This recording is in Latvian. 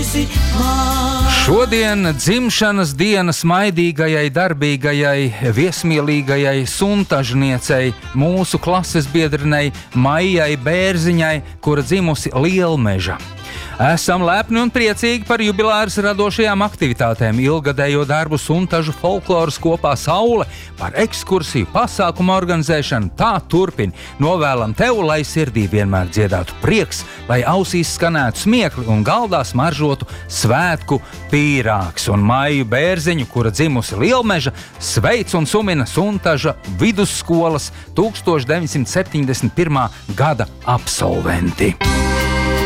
Šodien dzimšanas dienas maidīgajai, darbīgajai, viesmīlīgajai suntažniecei, mūsu klases biedrinei Maijai Bērziņai, kura dzimusi Lielmeža. Esam lepni un priecīgi par jubilāras radošajām aktivitātēm, ilgadējo darbu suntažu folkloras kopā Saule, par ekskursiju, pasākumu organizēšanu. Tā turpin. Novēlam tev, lai sirdī vienmēr dziedātu prieks, lai ausīs skanētu smiekli un galdā smaržotu svētku pīrāgs. Un Maiju Bērziņu, kura dzimusi Lielmeža, sveic un sumina suntaža vidusskolas 1971. gada absolventi.